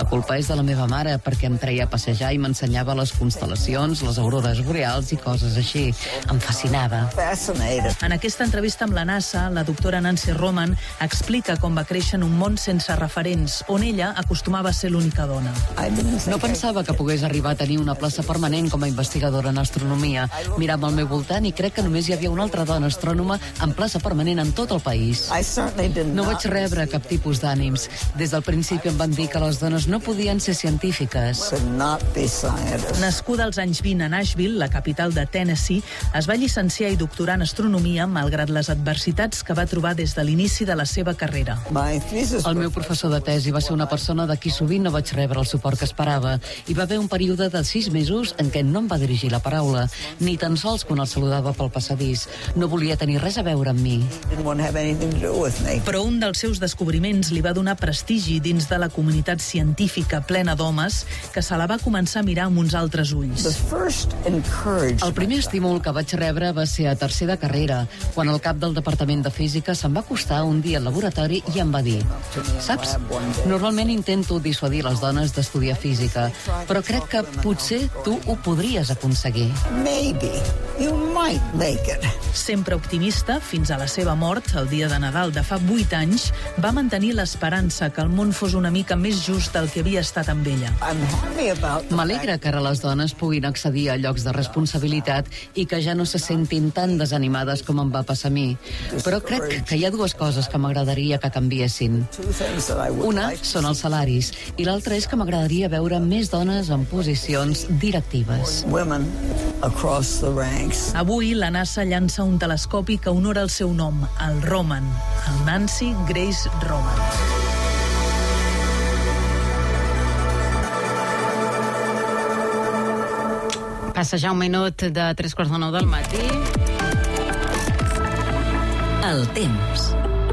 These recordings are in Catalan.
La culpa és de la meva mare, perquè em treia a passejar i m'ensenyava les constel·lacions, les aurores boreals i coses així. Em fascinava. En aquesta entrevista amb la NASA, la doctora Nancy Roman explica com va créixer en un món sense referents, on ella acostumava a ser l'única dona. No pensava que pogués arribar a tenir una plaça permanent com a investigadora en astronomia. Mirava al meu voltant i crec que només hi havia una altra dona astrònoma en plaça permanent en tot el país. No vaig rebre cap tipus d'ànims. Des del principi em van dir que les dones no podien ser científiques. Nascuda als anys 20 a Nashville, la capital de Tennessee, es va llicenciar i doctorar en astronomia malgrat les adversitats que va trobar des de l'inici de la seva carrera. El meu professor de tesi va ser una persona de qui sovint no vaig rebre el suport que esperava. Hi va haver un període de 6 mesos en què no em va dirigir la paraula, ni tan sols quan el saludava pel passadís. No volia tenir res a veure amb mi. Però un dels seus descobriments li va donar prestigi dins de la comunitat científica plena d'homes que se la va començar a mirar amb uns altres ulls. El primer estímul que vaig rebre va ser a tercer de carrera, quan el cap del Departament de Física se'm va acostar un dia al laboratori i em va dir: saps, normalment intento dissuadir les dones d'estudiar física, però crec que potser tu ho podries aconseguir. Sempre optimista, fins a la seva mort, el dia de Nadal de fa 8 anys, va mantenir l'esperança que el món fos una mica més just del que havia estat amb ella. M'alegra que ara les dones puguin accedir a llocs de responsabilitat i que ja no se sentin tan desanimades com em va passar a mi. Però crec que hi ha dues coses que m'agradaria que canviessin. Una són els salaris i l'altra és que m'agradaria veure més dones en posicions directives. Avui la NASA llança un telescopi que honora el seu nom, el Roman, el Nancy Grace Roman. Passa ja un minut de 3:45 del matí. El temps.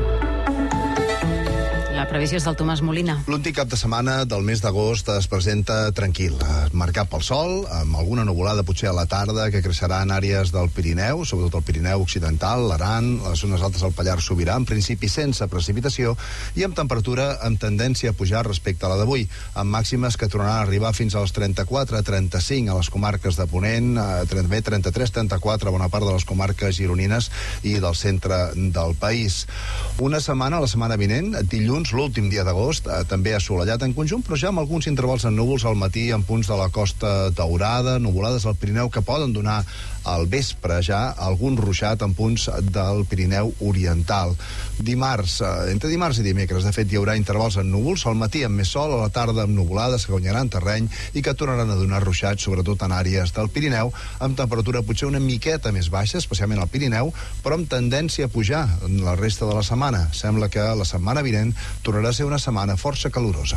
La previsió és del Tomàs Molina. L'últim cap de setmana del mes d'agost es presenta tranquil, marcat pel sol, amb alguna nuvolada potser a la tarda que creixerà en àrees del Pirineu, sobretot el Pirineu Occidental, l'Aran, les zones altes del Pallars Sobirà, en principi sense precipitació i amb temperatura amb tendència a pujar respecte a la d'avui, amb màximes que tornaran a arribar fins als 34-35 a les comarques de Ponent, també 33-34 a bona part de les comarques gironines i del centre del país. Una setmana, la setmana vinent, dilluns, l'últim dia d'agost, també assolellat en conjunt, però ja amb alguns intervals en núvols al matí en punts de la Costa Daurada, nuvolades al Pirineu que poden donar al vespre ja algun ruixat en punts del Pirineu Oriental. Dimarts, entre dimarts i dimecres, de fet, hi haurà intervals en núvols, al matí amb més sol, a la tarda amb nuvolades que guanyaran terreny i que tornaran a donar ruixats, sobretot en àrees del Pirineu, amb temperatura potser una miqueta més baixa, especialment al Pirineu, però amb tendència a pujar en la resta de la setmana. Sembla que la setmana vinent tornarà a ser una setmana força calorosa.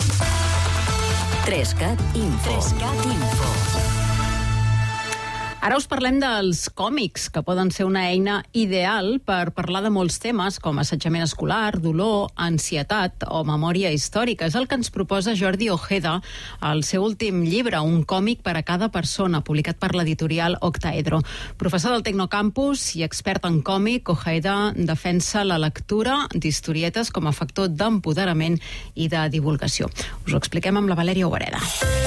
3cat Info. Ara us parlem dels còmics, que poden ser una eina ideal per parlar de molts temes com assetjament escolar, dolor, ansietat o memòria històrica. És el que ens proposa Jordi Ojeda al seu últim llibre, un còmic per a cada persona, publicat per l'editorial Octaedro. Professor del Tecnocampus i expert en còmic, Ojeda defensa la lectura d'historietes com a factor d'empoderament i de divulgació. Us ho expliquem amb la Valèria Obereda.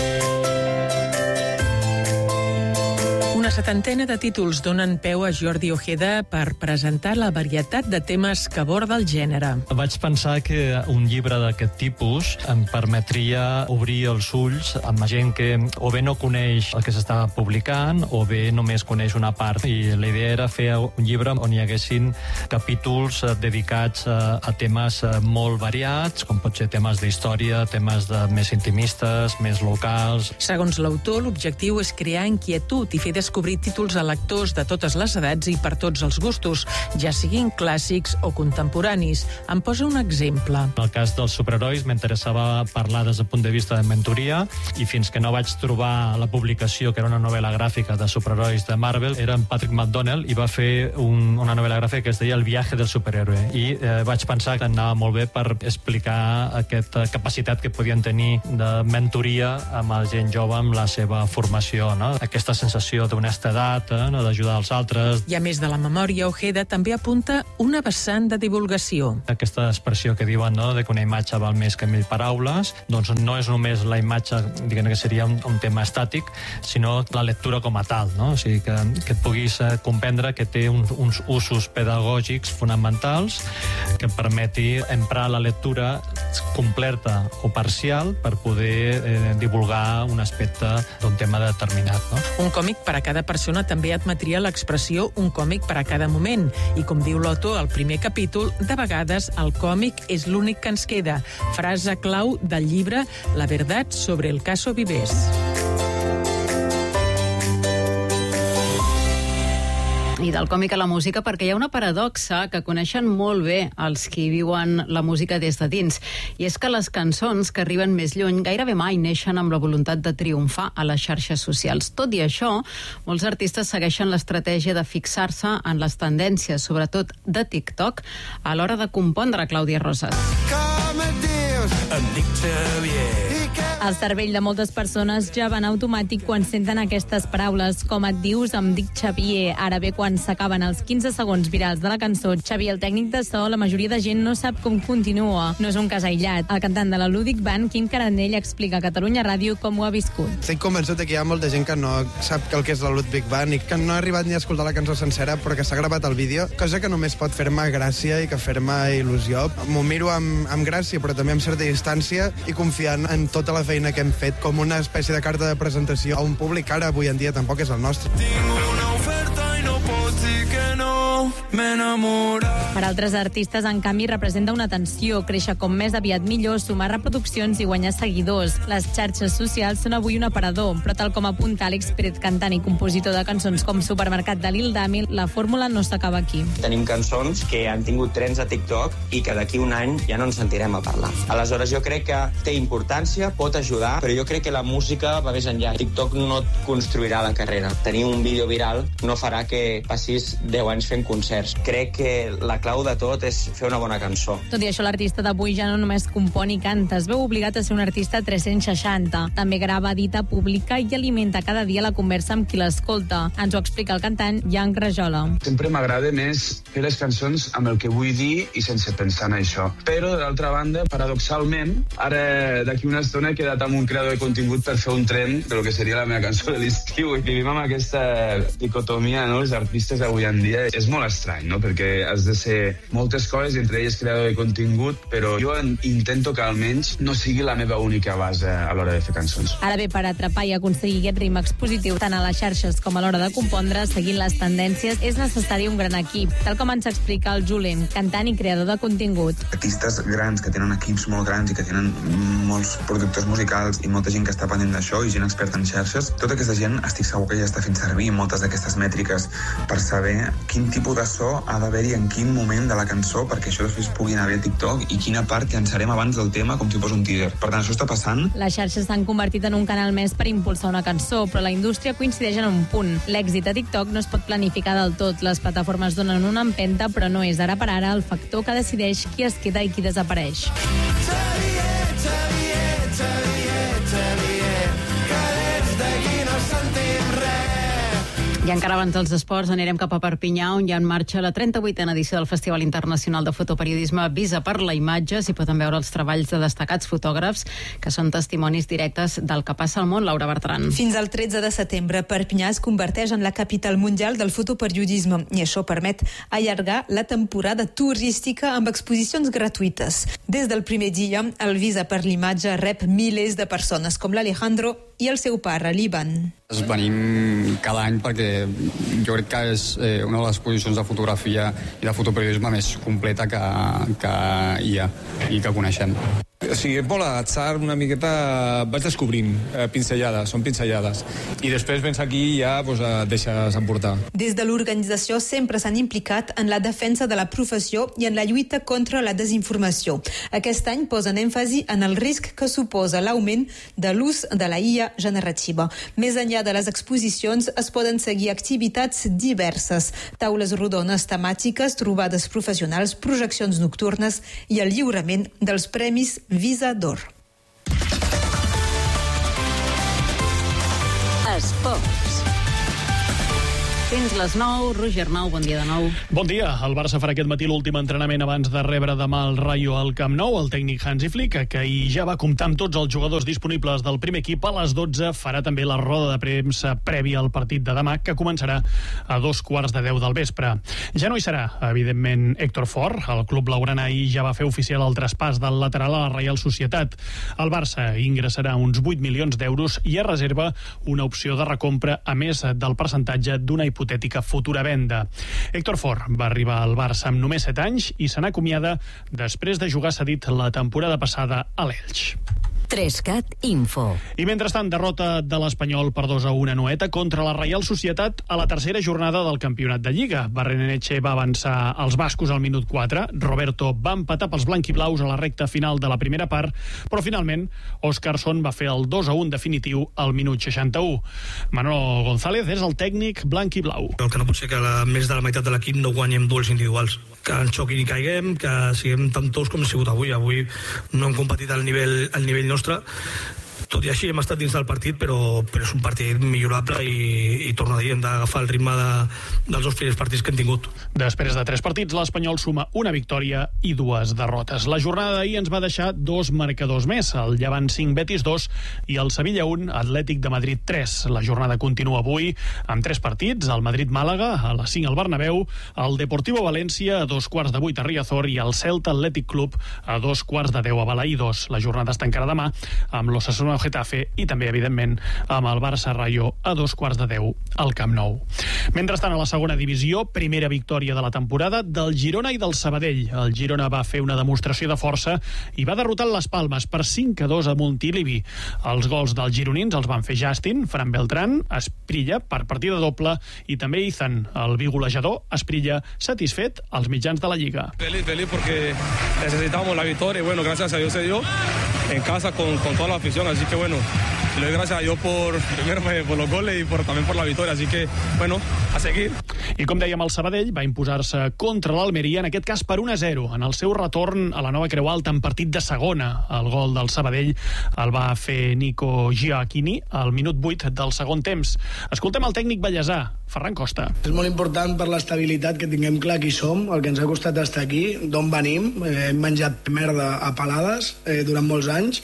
Una setantena de títols donen peu a Jordi Ojeda per presentar la varietat de temes que aborda el gènere. Vaig pensar que un llibre d'aquest tipus em permetria obrir els ulls amb gent que o bé no coneix el que s'està publicant o bé només coneix una part. I la idea era fer un llibre on hi haguessin capítols dedicats a temes molt variats, com pot ser temes d'història, temes més intimistes, més locals. Segons l'autor, l'objectiu és crear inquietud i fer descobrir títols a lectors de totes les edats i per tots els gustos, ja siguin clàssics o contemporanis. Em posa un exemple. En el cas dels superherois m'interessava parlar des del punt de vista de mentoria i fins que no vaig trobar la publicació, que era una novel·la gràfica de superherois de Marvel, era en Patrick McDonnell i va fer una novel·la gràfica que es deia El viaje del superhéroe i vaig pensar que anava molt bé per explicar aquesta capacitat que podien tenir de mentoria amb la gent jove amb la seva formació, no? Aquesta sensació d'una honestedat, no? D'ajudar els altres. I a més de la memòria, Ojeda també apunta una vessant de divulgació. Aquesta expressió que diuen, no?, de que una imatge val més que 1000 paraules, doncs no és només la imatge, diguem que seria un tema estàtic, sinó la lectura com a tal, no? O sigui, que et puguis comprendre que té uns usos pedagògics fonamentals que et permeti emprar la lectura completa o parcial per poder divulgar un aspecte d'un tema determinat, no? Un còmic per a cada persona també admetria l'expressió un còmic per a cada moment. I com diu l'autor al primer capítol, de vegades el còmic és l'únic que ens queda. Frase clau del llibre La verdad sobre el caso Vives. I del còmic a la música, perquè hi ha una paradoxa que coneixen molt bé els qui viuen la música des de dins, i és que les cançons que arriben més lluny gairebé mai neixen amb la voluntat de triomfar a les xarxes socials. Tot i això, molts artistes segueixen l'estratègia de fixar-se en les tendències, sobretot de TikTok, a l'hora de compondre, Clàudia Rosas. Com et dius? Em dic Xavier. El cervell de moltes persones ja va en automàtic quan senten aquestes paraules. Com et dius, em dic Xavier. Ara bé, quan s'acaben els 15 segons virals de la cançó, Xavier, el tècnic de so, la majoria de gent no sap com continua. No és un cas aïllat. El cantant de la Ludic Band, Quim Caranell, explica a Catalunya Ràdio com ho ha viscut. Estic convençut que hi ha molta gent que no sap el que és la Ludwig Band i que no ha arribat ni a escoltar la cançó sencera, però que s'ha gravat el vídeo, cosa que només pot fer-me gràcia i que fer-me il·lusió. M'ho miro amb gràcia, però també amb certa distància i confiant en tota la feina que hem fet com una espècie de carta de presentació a un públic que ara avui en dia tampoc és el nostre. Tinc una oferta i no pots dir que no, m'he enamorat. Per altres artistes, en canvi, representa una tensió, créixer com més aviat millor, sumar reproduccions i guanyar seguidors. Les xarxes socials són avui un aparador, però tal com apunta Àlex Pérez, cantant i compositor de cançons com Supermercat de Lil Dami, la fórmula no s'acaba aquí. Tenim cançons que han tingut trends a TikTok i que d'aquí un any ja no ens sentirem a parlar. Aleshores, jo crec que té importància, pot ajudar, però jo crec que la música va més enllà. TikTok no et construirà la carrera. Tenir un vídeo viral no farà que passis 10 anys fent concerts. Crec que la clau de tot és fer una bona cançó. Tot i això, l'artista d'avui ja no només compon i canta, es veu obligat a ser un artista 360. També grava, edita, publica i alimenta cada dia la conversa amb qui l'escolta. Ens ho explica el cantant Jan Grajola. Sempre m'agrada més fer les cançons amb el que vull dir i sense pensar en això. Però, d'altra banda, paradoxalment, ara d'aquí una estona he quedat amb un creador de contingut per fer un tren del que seria la meva cançó de l'estiu. I vivim amb aquesta dicotomia, no?, els artistes d'avui en dia. És molt estrany, no?, perquè has de ser moltes coses, entre elles creador de contingut, però jo intento que almenys no sigui la meva única base a l'hora de fer cançons. Ara bé, per atrapar i aconseguir aquest ritme expositiu tant a les xarxes com a l'hora de compondre, seguint les tendències, és necessari un gran equip, tal com ens explica el Julen, cantant i creador de contingut. Artistes grans que tenen equips molt grans i que tenen molts productors musicals i molta gent que està pendent d'això i gent experta en xarxes, tota aquesta gent estic segur que ja està fent servir moltes d'aquestes mètriques per saber quin tipus de so ha d'haver-hi en quin moment de la cançó perquè això després pugui anar bé a TikTok i quina part llançarem abans del tema com si fos un teaser. Per tant, això està passant. Les xarxes s'han convertit en un canal més per impulsar una cançó, però la indústria coincideix en un punt. L'èxit a TikTok no es pot planificar del tot. Les plataformes donen una empenta, però no és ara per ara el factor que decideix qui es queda i qui desapareix. Xavier, Xavier, Xavier, Xavier, que des d'aquí no sentim res. I encara abans dels esports anirem cap a Perpinyà, on hi ha en marxa la 38a edició del Festival Internacional de Fotoperiodisme Visa per la Imatge. S'hi poden veure els treballs de destacats fotògrafs que són testimonis directes del que passa al món. Laura Bertran. Fins al 13 de setembre, Perpinyà es converteix en la capital mundial del fotoperiodisme i això permet allargar la temporada turística amb exposicions gratuïtes. Des del primer dia, el Visa per l'Imatge rep milers de persones com l'Alejandro i el seu pare, l'Ivan. Venim cada any perquè jo crec que és una de les exposicions de fotografia i de fotoperiodisme més completa que hi ha i que coneixem. O sigui, molt atzar, una miqueta vaig descobrint pinzellades, són pinzellades. I després vens aquí i ja et deixes emportar. Des de l'organització sempre s'han implicat en la defensa de la professió i en la lluita contra la desinformació. Aquest any posen èmfasi en el risc que suposa l'augment de l'ús de la IA generativa. Més enllà de les exposicions es poden seguir activitats diverses, taules rodones temàtiques, trobades professionals, projeccions nocturnes i el lliurament dels premis Visa d'Or. Esports. Tens les 9. Roger Arnau, bon dia de nou. Bon dia. El Barça farà aquest matí l'últim entrenament abans de rebre demà el Rayo al Camp Nou. El tècnic Hansi Flick, que ahir ja va comptar amb tots els jugadors disponibles del primer equip, a les 12 farà també la roda de premsa prèvia al partit de demà, que començarà a 2:15 del vespre. Ja no hi serà, evidentment, Héctor Fort. El club blaugrana ahir ja va fer oficial el traspàs del lateral a la Reial Societat. El Barça ingressarà uns 8 milions d'euros i es reserva una opció de recompra, a més del percentatge d'una hipotètica futura venda. Héctor Fort va arribar al Barça amb només 7 anys i se n'acomiada després de jugar cedit la temporada passada a l'Elx. 3CAT Info. I mentrestant, derrota de l'Espanyol per 2-1 a Noeta contra la Reial Societat a la tercera jornada del campionat de Lliga. Barrenetxe va avançar als bascos al minut 4, Roberto va empatar pels blanquiblaus a la recta final de la primera part, però finalment Óscarson va fer el 2-1 definitiu al minut 61. Manolo González és el tècnic blanquiblau. El que no pot ser que més de la meitat de l'equip no guanyem duels individuals, que en xoquin i caiguem, que siguem tan tous com hem sigut avui. Avui no hem competit al nivell nostre. Tot i així hem estat dins del partit, però és un partit millorable i torno a dir, hem d'agafar el ritme dels dos primers partits que hem tingut. Després de 3 partits, l'Espanyol suma una victòria i 2 derrotes. La jornada d'ahir ens va deixar 2 marcadors més, el Llevant 5, Betis 2 i el Sevilla 1, Atlètic de Madrid 3. La jornada continua avui amb 3 partits, el Madrid-Màlaga a les 5 al Bernabéu, el Deportivo València a 2:15 a Riazor i el Celta Atlètic Club a 2:10 a Balaïdos. La jornada es tancarà demà amb l'Osasuna Getafe i també, evidentment, amb el Barça Rayo a 2:10 al Camp Nou. Mentrestant, a la segona divisió, primera victòria de la temporada del Girona i del Sabadell. El Girona va fer una demostració de força i va derrotar les Palmes per 5-2 a Montilivi. Els gols dels gironins els van fer Justin, Fran Beltrán, Esprilla per partida doble i també Izan, el bigolejador. Esprilla satisfet als mitjans de la Lliga. Feliz porque necesitamos la victoria y bueno, gracias a Dios se dio en casa con toda la afición, así que bueno, le doy gracias a Dios primero por los goles y también por la victoria, así que bueno, a seguir. I com dèiem, el Sabadell va imposar-se contra l'Almeria, en aquest cas per 1-0, en el seu retorn a la nova Creu Alta en partit de segona. El gol del Sabadell el va fer Nico Giacchini al minut 8 del segon temps. Escoltem el tècnic ballesà, Ferran Costa. És molt important per l'estabilitat que tinguem clar qui som, el que ens ha costat estar aquí, d'on venim. Hem menjat merda a palades durant molts anys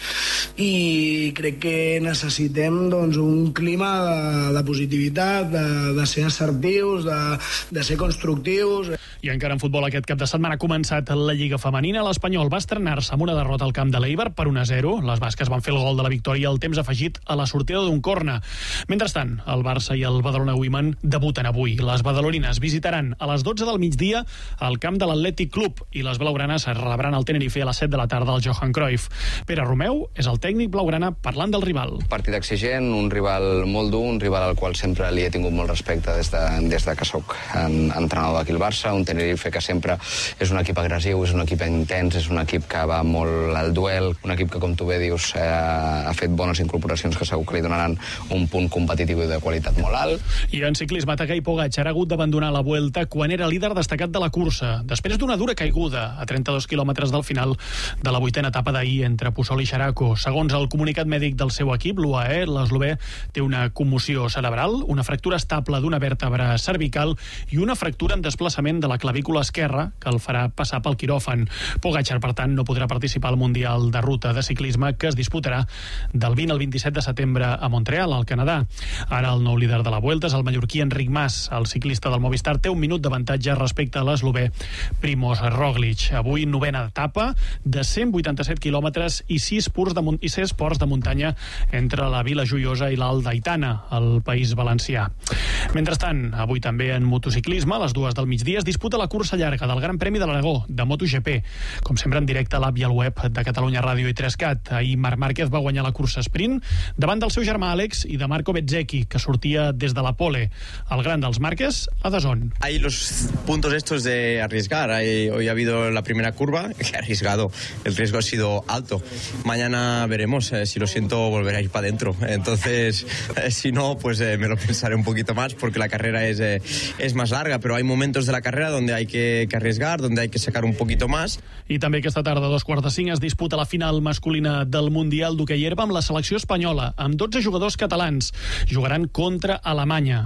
i crec que necessitem doncs, un clima de positivitat, de ser assertius, de ser constructius. I encara en futbol, aquest cap de setmana ha començat la Lliga Femenina. L'Espanyol va estrenar-se amb una derrota al camp de l'Eibar per 1-0. Les basques van fer el gol de la victòria al temps afegit a la sortida d'un corna. Mentrestant, el Barça i el Badalona Women debuten avui. Les badalonines visitaran a les 12 del migdia el camp de l'Atlètic Club i les blaugranes rebran el Tenerife a les 7 de la tarda al Johan Cruyff. Pere Romeu és el tècnic blaugrana parlant del rival. Partit exigent, un rival molt dur, un rival al qual sempre li he tingut molt respecte des de que soc entrenador d'aquí al Barça, un Tenerife que sempre és un equip agressiu, és un equip intens, és un equip que va molt al duel, un equip que, com tu bé dius, ha fet bones incorporacions que segur que li donaran un punt competitiu i de qualitat molt alt. I en ciclisme, Tadej Pogačar ha hagut d'abandonar la Vuelta quan era líder destacat de la cursa, després d'una dura caiguda a 32 quilòmetres del final de la 8a etapa d'ahir entre Puçol i Xeraco. Segons el comunicat mèdic del seu equip, l'UAE, l'eslovè té una commoció cerebral, una fractura estable d'una vèrtebra cervical i una fractura en desplaçament de la clavícula esquerra que el farà passar pel quiròfan. Pogačar, per tant, no podrà participar al Mundial de Ruta de Ciclisme que es disputarà del 20 al 27 de setembre a Montreal, al Canadà. Ara el nou líder de la Vuelta és el mallorquí Enric Mas. El ciclista del Movistar té un minut d'avantatge respecte a l'eslovè Primož Roglič. Avui, 9a etapa de 187 quilòmetres i 6 ports de muntanya entre la Vila Joiosa i l'Alt d'Aitana, al País Valencià. Mentrestant, avui també en motociclisme, a les 2 del migdia es disputa la cursa llarga del Gran Premi de l'Aragó, de MotoGP. Com sempre, en directe a l'app i al web de Catalunya Ràdio i 3CAT. Ahir Marc Márquez va guanyar la cursa sprint davant del seu germà Àlex i de Marco Bezzecchi, que sortia des de la pole. El gran dels Márquez a DAZN. Hay los puntos estos de arriesgar. Hoy ha habido la primera curva, que ha arriesgado. El riesgo ha sido alto. Mañana veremos. Si lo siento, volveré a ir para adentro. Entonces, si no, pues me lo pensaré un poquito más, porque la carrera es más larga, pero hay momentos de la carrera donde hay que arriesgar, donde hay que sacar un poquito más. I també aquesta tarda, a 2:45, es disputa la final masculina del Mundial d'Hoquei Herba amb la selecció espanyola, amb 12 jugadors catalans. Jugaran contra Alemanya. Ahir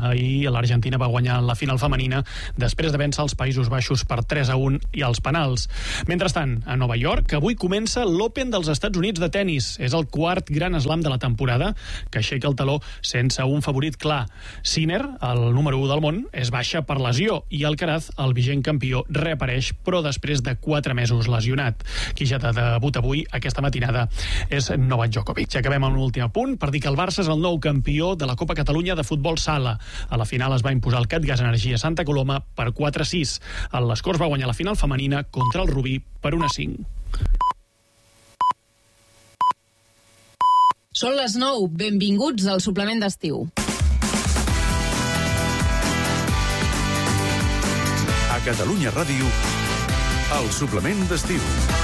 l'Argentina va guanyar la final femenina després de vèncer els Països Baixos per 3-1 i als penals. Mentrestant, a Nova York, avui comença l'Open dels Estats Units de tennis. És el quart gran slam de la temporada, que aixeca el taló sense un favorit clar. Sinner, el número 1 del món, és baixa per lesió i Alcaraz, el vigent campió, reapareix, però després de 4 mesos lesionat. Qui ja de debut avui, aquesta matinada, és Novak Djokovic. Ja acabem amb un últim apunt per dir que el Barça és el nou campió de la Copa Catalunya de futbol sala. A la final es va imposar el Catgas Energia Santa Coloma per 4-6. El Les Corts va guanyar la final femenina contra el Rubí per 1-5. Són les 9. Benvinguts al suplement d'estiu. A Catalunya Ràdio, el suplement d'estiu.